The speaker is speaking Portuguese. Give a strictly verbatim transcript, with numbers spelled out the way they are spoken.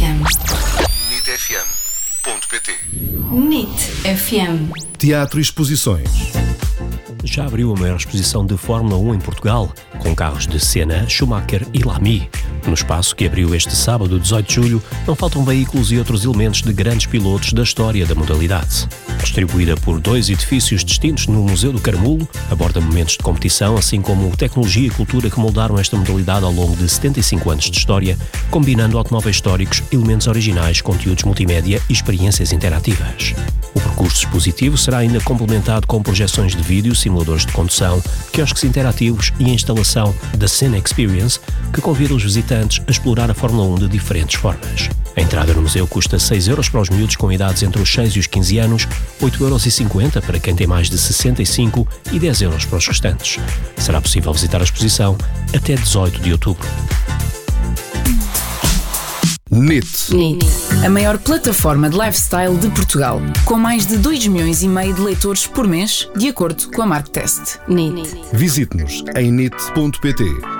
M. nit f m ponto p t. nit f m. Teatro e exposições. Já abriu a maior exposição de Fórmula um em Portugal, com carros de Senna, Schumacher e Lamy. No espaço que abriu este sábado, dezoito de julho, não faltam veículos e outros elementos de grandes pilotos da história da modalidade. Distribuída por dois edifícios distintos no Museu do Caramulo, aborda momentos de competição, assim como tecnologia e cultura que moldaram esta modalidade ao longo de setenta e cinco anos de história, combinando automóveis históricos, elementos originais, conteúdos multimédia e experiências interativas. O percurso expositivo será ainda complementado com projeções de vídeo, simuladores de condução, quiosques interativos e a instalação da Senna Experience, que convida os visitantes a explorar a Fórmula um de diferentes formas. A entrada no museu custa seis euros para os miúdos com idades entre os seis e os quinze anos, oito euros e cinquenta para quem tem mais de sessenta e cinco e dez euros para os restantes. Será possível visitar a exposição até dezoito de outubro. Nit. Nit. A maior plataforma de lifestyle de Portugal, com mais de dois milhões e meio de leitores por mês, de acordo com a Marktest. Nit. Visite-nos em nit ponto p t.